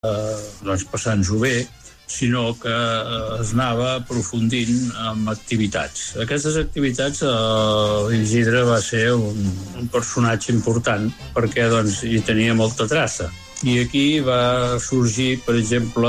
passant-s'ho bé, sinó que es anava aprofundint en activitats. Aquestes activitats, Isidre va ser un personatge important perquè hi tenia molta traça. I aquí va sorgir, per exemple,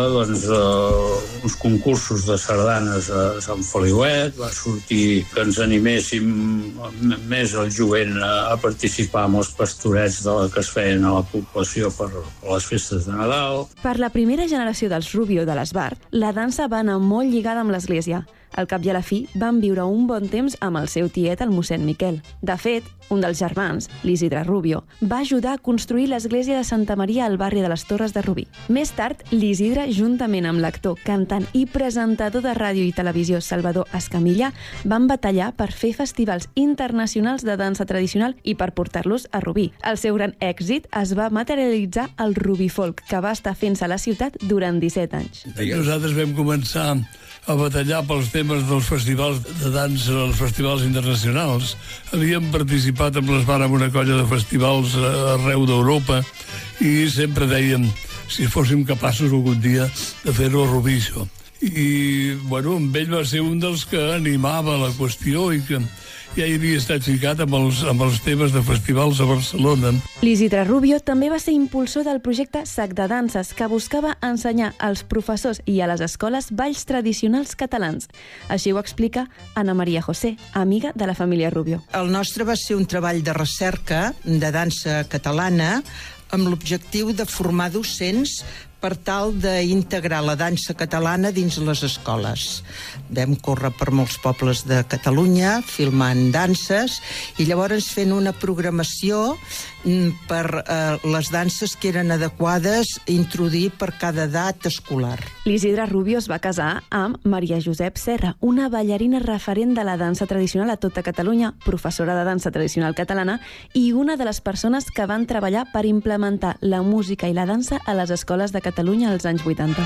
uns concursos de sardanes a Sant Feliuet, va sortir que ens animéssim més el jovent a participar en els pastorets que es feien a la població per les festes de Nadal. Per la primera generació dels Rubio de l'Esbart, la dansa va anar molt lligada amb l'església. Al cap i a la fi, van viure un bon temps amb el seu tiet, el mossèn Miquel. De fet, un dels germans, l'Isidre Rubio, va ajudar a construir l'església de Santa Maria al barri de les Torres de Rubí. Més tard, l'Isidre, juntament amb l'actor, cantant i presentador de ràdio i televisió Salvador Escamilla, van batallar per fer festivals internacionals de dansa tradicional i per portar-los a Rubí. El seu gran èxit es va materialitzar al Rubí Folk, que va estar fent-se a la ciutat durant 17 anys. Nosaltres vam començar a batallar pels temes dels festivals de dansa, els festivals internacionals. Havíem participat amb l'Esbart en una colla de festivals arreu d'Europa i sempre dèiem si fóssim capaços algun dia de fer-ho a Rubí, això. I, amb ell va ser un dels que animava la qüestió i que ja hi havia estat ficat amb els temes de festivals a Barcelona. L'Isidre Rubio també va ser impulsor del projecte Sac de Danses, que buscava ensenyar als professors i a les escoles balls tradicionals catalans. Així ho explica Ana Maria José, amiga de la família Rubio. El nostre va ser un treball de recerca de dansa catalana amb l'objectiu de formar docents per tal d'integrar la dansa catalana dins les escoles. Vam córrer per molts pobles de Catalunya, filmant danses, i llavors fent una programació per les danses que eren adequades a introduir per cada edat escolar. L'Isidre Rubio es va casar amb Maria Josep Serra, una ballarina referent de la dansa tradicional a tota Catalunya, professora de dansa tradicional catalana i una de les persones que van treballar per implementar la música i la dansa a les escoles de Catalunya als anys 80.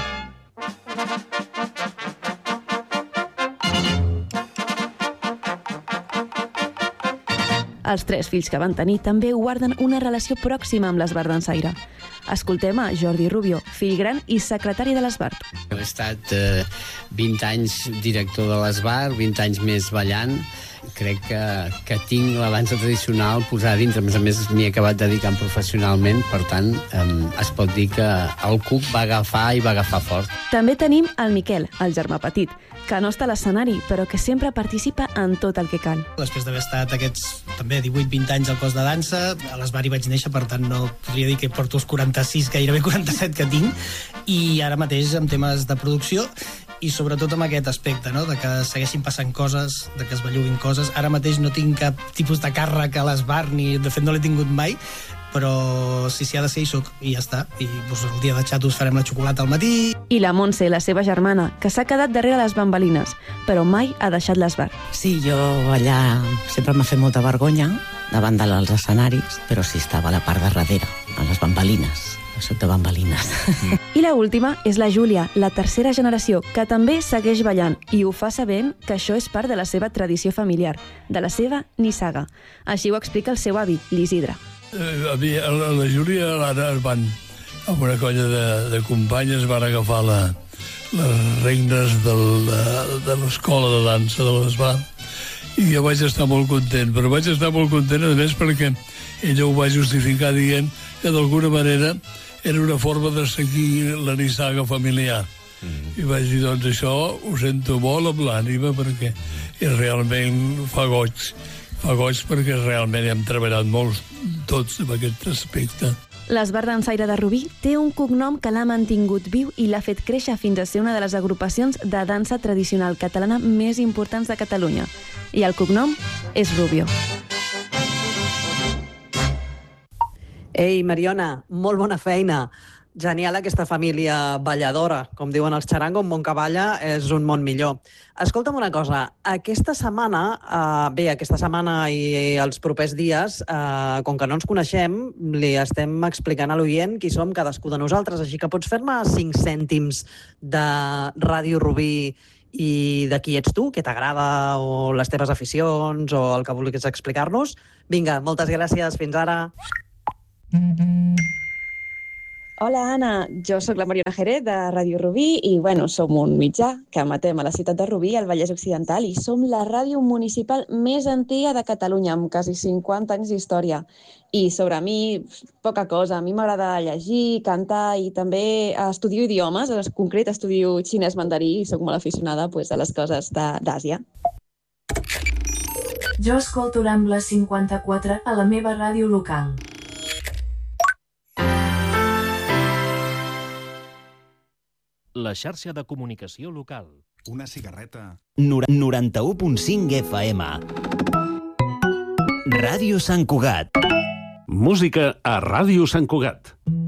Els 3 fills que van tenir també guarden una relació pròxima amb l'Esbart Dansaire. Escoltem a Jordi Rubio, fill gran i secretari de l'Esbart. He estat 20 anys director de l'Esbart, 20 anys més ballant. Crec que tinc la dansa tradicional posada dintre. A més, m'hi he acabat dedicant professionalment, per tant, es pot dir que el cuc va agafar i va agafar fort. També tenim el Miquel, el germà petit, que no està a l'escenari, però que sempre participa en tot el que cal. Després d'haver estat aquests també 18-20 anys al cos de dansa, a l'Esbart hi vaig néixer, per tant no podria dir que porto els 46, gairebé 47 que tinc, i ara mateix amb temes de producció i sobretot amb aquest aspecte, no? De que segueixin passant coses, de que es belluguin coses. Ara mateix no tinc cap tipus de càrrec a l'Esbart, ni de fet no l'he tingut mai, però si ha de ser hi soc, i ja està. I el dia de xatos farem la xocolata al matí. I la Montse, la seva germana, que s'ha quedat darrere les bambalines, però mai ha deixat l'Esbart. Sí, jo allà sempre m'ha fet molta vergonya davant dels escenaris, però sí estava a la part de darrere, a les bambalines. Soc de bambalines. I la última és la Júlia, la tercera generació, que també segueix ballant i ho fa sabent que això és part de la seva tradició familiar, de la seva nissaga. Així ho explica el seu avi, l'Isidre. La Júlia ara van amb una colla de companyes, van agafar les regnes de l'escola de dansa de l'Esbart i jo vaig estar molt content, però vaig estar molt content a més perquè ella ho va justificar dient que d'alguna manera era una forma de seguir la nissaga familiar. I vaig dir, doncs això ho sento molt amb l'ànima perquè realment fa goig perquè realment hem treballat molt tots en aquest aspecte. L'Esbart Dansaire de Rubí té un cognom que l'ha mantingut viu i l'ha fet créixer fins a ser una de les agrupacions de dansa tradicional catalana més importants de Catalunya. I el cognom és Rubio. Ei, Mariona, molt bona feina. Genial aquesta família balladora. Com diuen els xarango, un món que balla és un món millor. Escolta'm una cosa, aquesta setmana i els propers dies, com que no ens coneixem, li estem explicant a l'oient qui som cadascú de nosaltres, així que pots fer-me 5 cèntims de Ràdio Rubí i de qui ets tu, què t'agrada, o les teves aficions, o el que vulguis explicar-nos. Vinga, moltes gràcies, fins ara. Hola, Anna. Jo sóc la Mariona Jerez, de Ràdio Rubí, i, som un mitjà que emetem a la ciutat de Rubí, al Vallès Occidental, i som la ràdio municipal més antiga de Catalunya, amb quasi 50 anys d'història. I sobre mi, poca cosa. A mi m'agrada llegir, cantar, i també estudio idiomes, en concret estudio xinès mandarí, i sóc molt aficionada a les coses d'Àsia. Jo escolto Rambla 54 a la meva ràdio local. La xarxa de comunicació local. Una cigarreta. 91.5 FM. Ràdio Sant Cugat. Música a Ràdio Sant Cugat.